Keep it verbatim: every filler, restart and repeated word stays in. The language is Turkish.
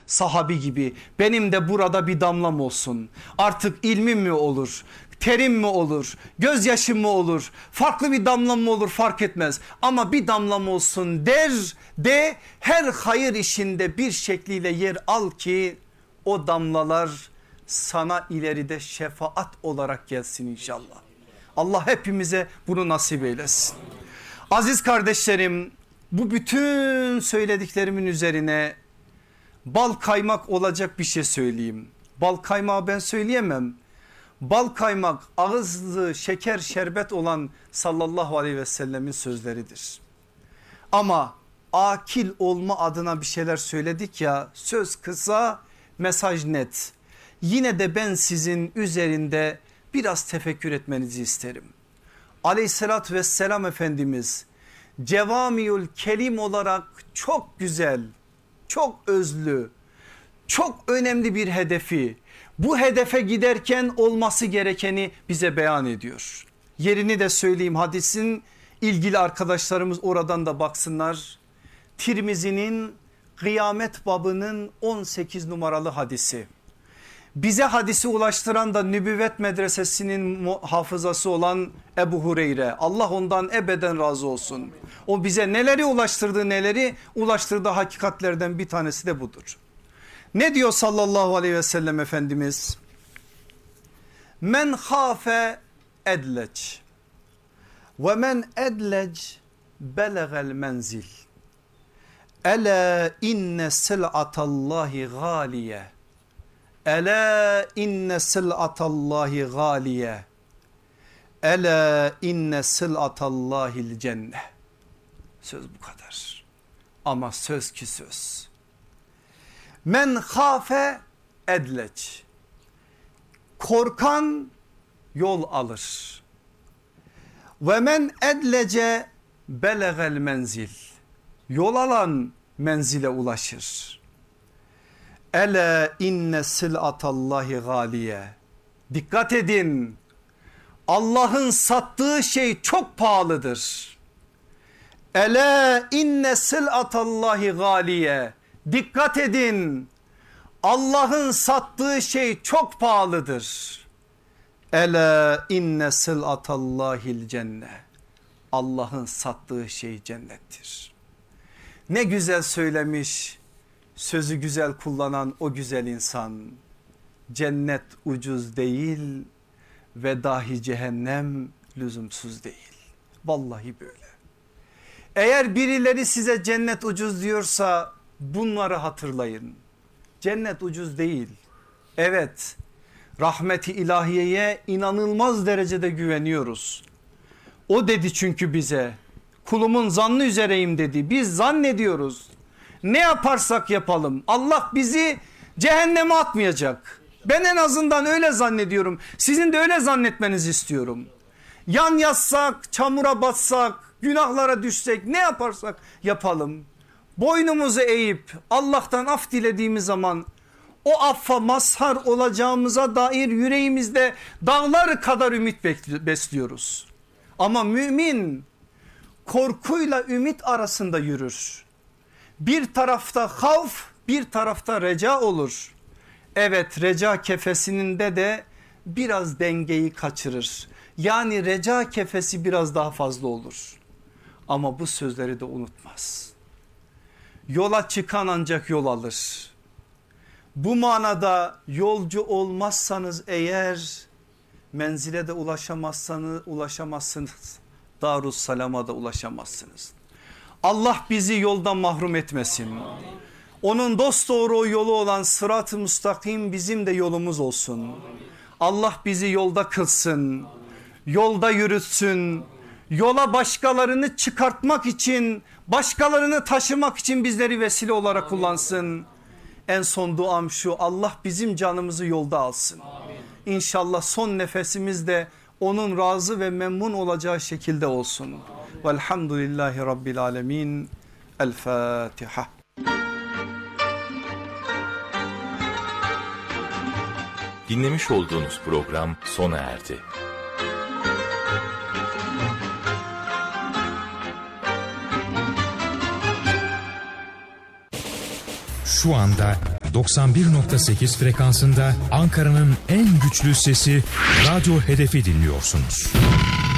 sahabi gibi benim de burada bir damlam olsun. Artık ilmim mi olur, terim mi olur, gözyaşım mı olur, farklı bir damlam mı olur fark etmez. Ama bir damlam olsun der de her hayır işinde bir şekliyle yer al ki o damlalar sana ileride şefaat olarak gelsin inşallah. Allah hepimize bunu nasip eylesin. Aziz kardeşlerim, bu bütün söylediklerimin üzerine bal kaymak olacak bir şey söyleyeyim. Bal kaymağı ben söyleyemem. Bal kaymak ağızlı şeker şerbet olan sallallahu aleyhi ve sellemin sözleridir. Ama akil olma adına bir şeyler söyledik ya, söz kısa mesaj net. Yine de ben sizin üzerinde biraz tefekkür etmenizi isterim. Aleyhissalatü vesselam Efendimiz cevamiül kelim olarak çok güzel, çok özlü, çok önemli bir hedefi, bu hedefe giderken olması gerekeni bize beyan ediyor. Yerini de söyleyeyim, hadisin ilgili arkadaşlarımız oradan da baksınlar. Tirmizi'nin kıyamet babının on sekiz numaralı hadisi. Bize hadisi ulaştıran da nübüvvet medresesinin hafızası olan Ebu Hureyre. Allah ondan ebeden razı olsun. O bize neleri ulaştırdı, neleri ulaştırdı, hakikatlerden bir tanesi de budur. Ne diyor sallallahu aleyhi ve sellem Efendimiz? Men hafe edleç ve men edlec belegel menzil. Ela inne sil'atallahi galiye. Ela inne sil'atallahi galiye. Ela inne sil'atallahil cenne. Söz bu kadar. Ama söz ki söz. Men hafe edleç. Korkan yol alır. Ve men edlece belegel menzil. Yol alan menzile ulaşır. Ele inne sil'atallahi galiye. Dikkat edin. Allah'ın sattığı şey çok pahalıdır. Ele inne sil'atallahi galiye. Dikkat edin. Allah'ın sattığı şey çok pahalıdır. Ele inne sil'atallahil cenne. Allah'ın sattığı şey cennettir. Ne güzel söylemiş, sözü güzel kullanan o güzel insan. Cennet ucuz değil ve dahi cehennem lüzumsuz değil. Vallahi böyle. Eğer birileri size cennet ucuz diyorsa bunları hatırlayın. Cennet ucuz değil. Evet, rahmeti ilahiyeye inanılmaz derecede güveniyoruz. O dedi çünkü bize, kulumun zannı üzereyim dedi. Biz zannediyoruz. Ne yaparsak yapalım Allah bizi cehenneme atmayacak. Ben en azından öyle zannediyorum. Sizin de öyle zannetmenizi istiyorum. Yan yatsak, çamura batsak, günahlara düşsek, ne yaparsak yapalım, boynumuzu eğip Allah'tan af dilediğimiz zaman o affa mazhar olacağımıza dair yüreğimizde dağlar kadar ümit besliyoruz. Ama mümin korkuyla ümit arasında yürür. Bir tarafta havf, bir tarafta reca olur. Evet, reca kefesinde de biraz dengeyi kaçırır. Yani reca kefesi biraz daha fazla olur. Ama bu sözleri de unutmaz. Yola çıkan ancak yol alır. Bu manada yolcu olmazsanız eğer menzile de ulaşamazsanız ulaşamazsınız. Darussalam'a da ulaşamazsınız. Allah bizi yoldan mahrum etmesin. Onun dosdoğru yolu olan sırat-ı müstakim bizim de yolumuz olsun. Allah bizi yolda kılsın. Yolda yürütsün. Yola başkalarını çıkartmak için, başkalarını taşımak için bizleri vesile olarak kullansın. En son duam şu: Allah bizim canımızı yolda alsın. İnşallah son nefesimiz de onun razı ve memnun olacağı şekilde olsun. Velhamdülillahi Rabbil alemin. El Fatiha. Dinlemiş olduğunuz program sona erdi. Şu anda doksan bir nokta sekiz frekansında Ankara'nın en güçlü sesi Radyo Hedef'i dinliyorsunuz.